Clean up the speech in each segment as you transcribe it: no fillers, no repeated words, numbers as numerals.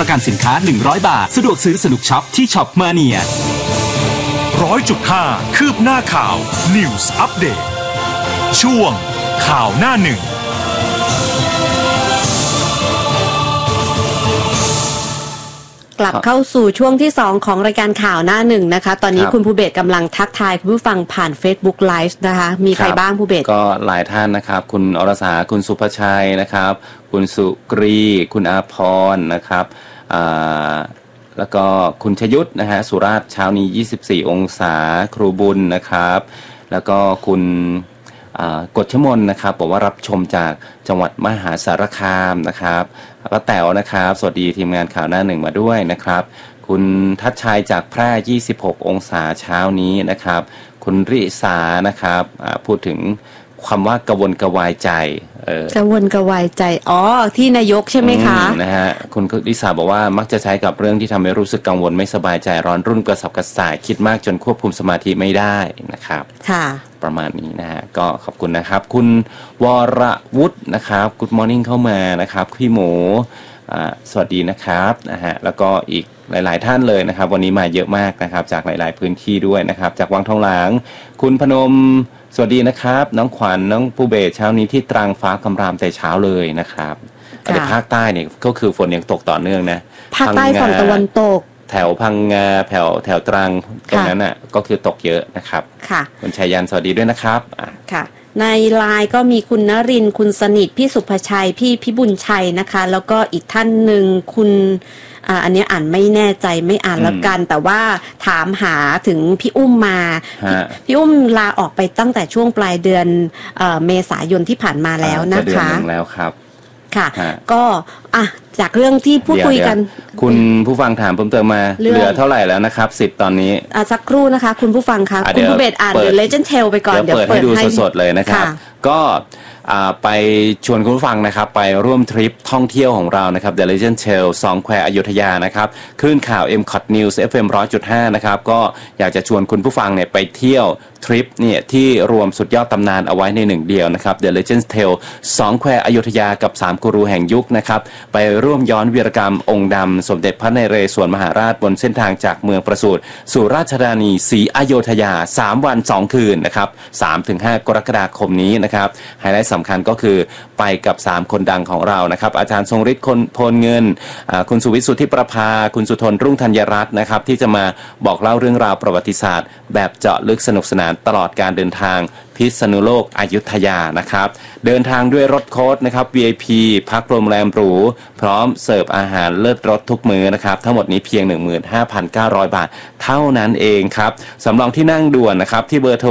ประกันสินค้า100 บาทสะดวกซื้อสนุกช็อปที่ช็อปมาเนีย 100.5 คืบหน้าข่าว News Update ช่วงข่าวหน้าหนึ่งกลับเข้าสู่ช่วงที่2ของรายการข่าวหน้าหนึ่งนะคะตอนนี้คุณภูเบศกำลังทักทายคุณผู้ฟังผ่าน Facebook Live นะคะมีใครบ้างภูเบศก็หลายท่านนะครับคุณอรสาคุณสุภชัยนะครับคุณสุกรีคุณอาภรณ์นะครับแล้วก็คุณชยุทธนะฮะสุราษฎร์เช้านี้24องศาครูบุญนะครับแล้วก็คุณกฎชมนนะครับบอกว่ารับชมจากจังหวัดมหาสารคามนะครับแล้วก็แต๋วนะครับสวัสดีทีมงานข่าวหน้าหนึ่งมาด้วยนะครับคุณทัชชัยจากแพร่26องศาเช้านี้นะครับคุณริสานะครับพูดถึงความว่ากระวนกระวายใจกระวนกระวายใจที่นายกใช่ไหมคะนะฮะคุณริสาบอกว่ามักจะใช้กับเรื่องที่ทำให้รู้สึกกังวลไม่สบายใจร้อนรุ่นกระสับกระส่ายคิดมากจนควบคุมสมาธิไม่ได้นะครับค่ะประมาณนี้นะฮะก็ขอบคุณนะครับคุณวรวุฒินะครับ Good Morning เข้ามานะครับพี่หมูสวัสดีนะครับนะฮะแล้วก็อีกหลายๆท่านเลยนะครับวันนี้มาเยอะมากนะครับจากหลายๆพื้นที่ด้วยนะครับจากวังทองหลางคุณพนมสวัสดีนะครับน้องขวัญน้องภูเบศเช้านี้ที่ตรังฟ้ากำรามแต่เช้าเลยนะครับแต่ภาคใต้เนี่ยก็คือฝนยังตกต่อเนื่องนะภาคใต้ฝั่งตะวันตกแถวพังงาแถวตรังตรงนั้นน่ะก็คือตกเยอะนะครับค่ะคุณชัยยันสวัสดีด้วยนะครับค่ะในไลน์ก็มีคุณนรินทร์คุณสนิทพี่สุภชัยพี่พิบุญชัยนะคะแล้วก็อีกท่านหนึ่งคุณอันนี้อ่านไม่แน่ใจไม่อ่านแล้วกันแต่ว่าถามหาถึงพี่อุ้มมาพี่อุ้มลาออกไปตั้งแต่ช่วงปลายเดือนเมษายนที่ผ่านมาแล้วนะคะเดือนนึงแล้วครับค่ะก็จากเรื่องที่พูดคุยกันคุณผู้ฟังถามเพิ่มเติมมาเหลือเท่าไหร่แล้วนะครับสิทธิ์ตอนนี้สักครู่นะคะคุณผู้ฟังคะคุณผู้เบศอ่าน The Legend Tale ไปก่อนเดี๋ยวเปิดให้ดูสดๆเลยนะครับก็ไปชวนคุณผู้ฟังนะครับไปร่วมทริปท่องเที่ยวของเรานะครับ The Legend Tale 2 แควอยุธยานะครับคลื่นข่าว MCOT News FM 100.5 นะครับก็อยากจะชวนคุณผู้ฟังเนี่ยไปเที่ยวทริปเนี่ยที่รวมสุดยอดตำนานเอาไว้ในหนึ่งเดียวนะครับ The Legend Tale 2 แควอยุธยากับ3กูรูแห่งยุคนะครับไปร่วมย้อนวีรกรรมองค์ดำสมเด็จพระนเรศวรมหาราชบนเส้นทางจากเมืองประสูติสู่ราชธานีศรีอยุธยา3วัน2คืนนะครับ 3-5 กรกฎาคมนี้นะครับไฮไลท์สำคัญก็คือไปกับ3คนดังของเรานะครับอาจารย์ทรงฤทธิ์โพลเงินคุณสุวิทย์สุทธิประภาคุณสุทนรุ่งธัญรัตน์นะครับที่จะมาบอกเล่าเรื่องราวประวัติศาสตร์แบบเจาะลึกสนุกสนานตลอดการเดินทางพิษณุโลกอยุธยานะครับเดินทางด้วยรถโค้ชนะครับ VIP พักโรงแรมหรูพร้อมเสิร์ฟอาหารเลิศรสทุกมื้อนะครับทั้งหมดนี้เพียง 15,900 บาทเท่านั้นเองครับสำรองที่นั่งด่วนนะครับที่เบอร์โทร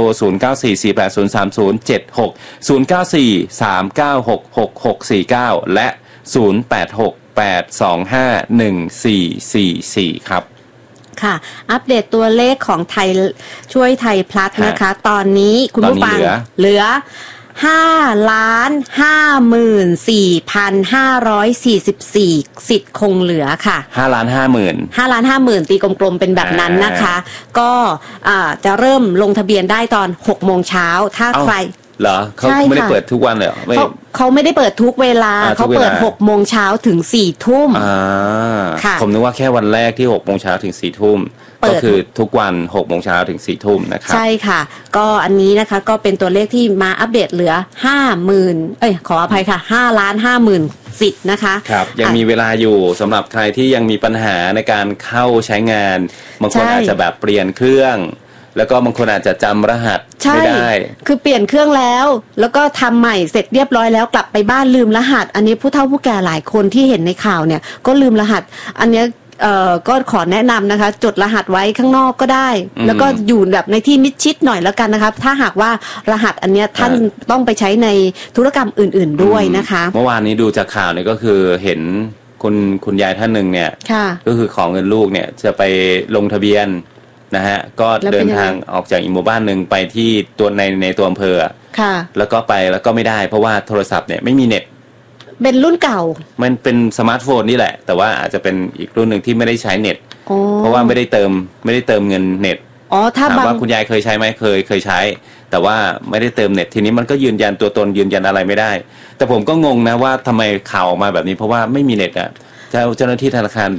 0944803076 0943966649 และ 0868251444 ครับค่ะอัปเดตตัวเลขของไทยช่วยไทยพลัสนะคะตอนนี้คุณผู้ฟังเหลือ 5,54,544 สิทธิ์คงเหลือค่ะ 5,50,000 ตีกลมๆเป็นแบบนั้นนะคะก็จะเริ่มลงทะเบียนได้ตอน 6 โมงเช้าถ้าใครเหรอเขาไม่ได้เปิดทุกวันเลยเหรอเขาไม่ได้เปิดทุกเวลาเขาเปิด 6 โมงเช้าถึง 4 ทุ่มค่ะผมนึกว่าแค่วันแรกที่ 6 โมงเช้าถึง 4 ทุ่มก็คือทุกวัน 6 โมงเช้าถึง 4 ทุ่มนะครับใช่ค่ะก็อันนี้นะคะก็เป็นตัวเลขที่มาอัปเดตเหลือ 50,000ขออภัยค่ะ 5,50,000 สิทธิ์นะคะครับยังมีเวลาอยู่สำหรับใครที่ยังมีปัญหาในการเข้าใช้งานบางคนอาจจะแบบเปลี่ยนเครื่องแล้วก็บางคนอาจจะจำรหัสไม่ได้คือเปลี่ยนเครื่องแล้วก็ทำใหม่เสร็จเรียบร้อยแล้วกลับไปบ้านลืมรหัสอันนี้ผู้เฒ่าผู้แก่หลายคนที่เห็นในข่าวเนี่ยก็ลืมรหัสอันนี้ก็ขอแนะนำนะคะจดรหัสไว้ข้างนอกก็ได้แล้วก็อยู่แบบในที่มิดชิดหน่อยแล้วกันนะครับถ้าหากว่ารหัสอันนี้ท่านต้องไปใช้ในธุรกรรมอื่นๆด้วยนะคะเมื่อวานนี้ดูจากข่าวเนี่ยก็คือเห็นคุณยายท่านหนึ่งเนี่ยก็คือของเงินลูกเนี่ยจะไปลงทะเบียนนะฮะก็เดินทางออกจากอีกหมู่บ้านหนึ่งไปที่ตัวในตัวอำเภอแล้วก็ไปแล้วก็ไม่ได้เพราะว่าโทรศัพท์เนี่ยไม่มีเน็ตเป็นรุ่นเก่ามันเป็นสมาร์ทโฟนนี่แหละแต่ว่าอาจจะเป็นอีกรุ่นหนึ่งที่ไม่ได้ใช้เน็ตเพราะว่าไม่ได้เติมเงินเน็ตถ้าว่าคุณยายเคยใช้ไหมเคยใช้แต่ว่าไม่ได้เติมเน็ตทีนี้มันก็ยืนยันตัวตนยืนยันอะไรไม่ได้แต่ผมก็งงนะว่าทำไมข่าวออกมาแบบนี้เพราะว่าไม่มีเน็ตอ่ะเจ้าหน้าที่ธนาคาร